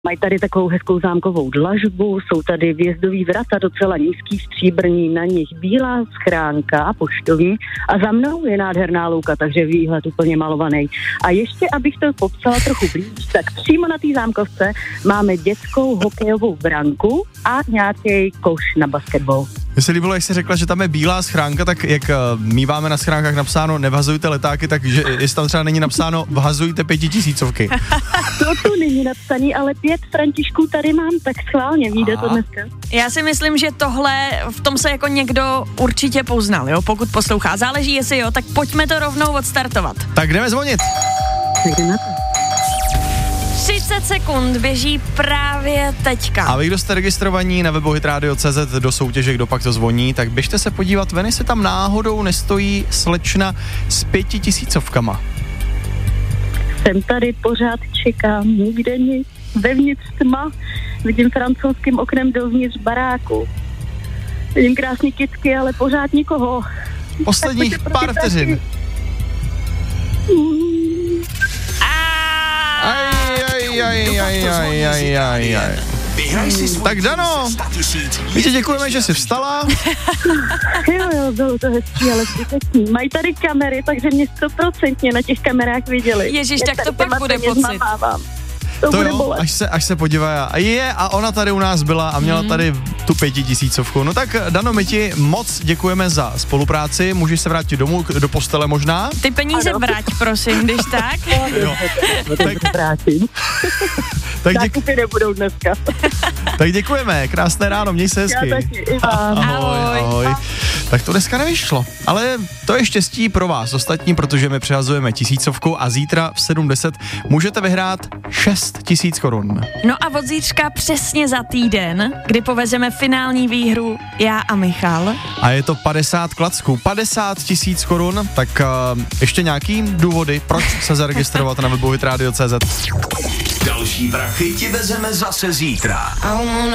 Mají tady takovou hezkou zámkovou dlažbu, jsou tady vjezdový vrata, docela nízký, stříbrný, na nich bílá schránka poštovní a za mnou je nádherná louka, takže výhled úplně malovaný. A ještě, abych to popsala trochu blíž, tak přímo na té zámkovce máme dětskou hokejovou branku a nějaký koš na basketbal. Mně se líbilo, jak jsi řekla, že tam je bílá schránka, tak jak míváme na schránkách napsáno nevhazujte letáky, takže jestli tam třeba není napsáno vhazujte 5000. To tu není napsaný, ale 5 Františků tady mám, tak schválně vyjde to dneska. Já si myslím, že tohle, v tom se jako někdo určitě poznal, jo, pokud poslouchá. Záleží, jestli jo, tak pojďme to rovnou odstartovat. Tak jdeme zvonit. Tak jdeme na to. 30 sekund běží právě teďka. A vy, kdo jste registrovaní na webu hitradio.cz do soutěže, kdo pak to zvoní, tak běžte se podívat ven, jestli tam náhodou nestojí slečna s 5000. Jsem tady, pořád čekám, nikde nic, vevnitř tma, vidím francouzským oknem dovnitř baráku. Vidím krásný kytky, ale pořád nikoho. Posledních pár vteřin. Tak Dano, my ti děkujeme, že jsi vstala. Jo, bylo to hezký, ale zbytečný. Mají tady kamery, takže mě 100% na těch kamerách viděli. Ježíš, tak to pak bude pocit. To bude jo, bolet. až se podívá. A ona tady u nás byla a měla tady tu 5000. No tak Dano, my ti moc děkujeme za spolupráci. Můžeš se vrátit domů, do postele možná. Ty peníze vrať, prosím, když tak. Jo. Nákupy nebudou dneska. Tak děkujeme, krásné ráno, měj se hezky. Já taky, i vám. Ahoj. Tak to dneska nevyšlo, ale to je štěstí pro vás ostatní, protože my přehazujeme 1000 a zítra v 7:10 můžete vyhrát 6000 korun. No a od zítřka přesně za týden, kdy povezeme finální výhru já a Michal. A je to 50 klacků, 50 000 korun, tak ještě nějaký důvody, proč se zaregistrovat na webu hitradio.cz. Další prachy ti vezeme zase zítra.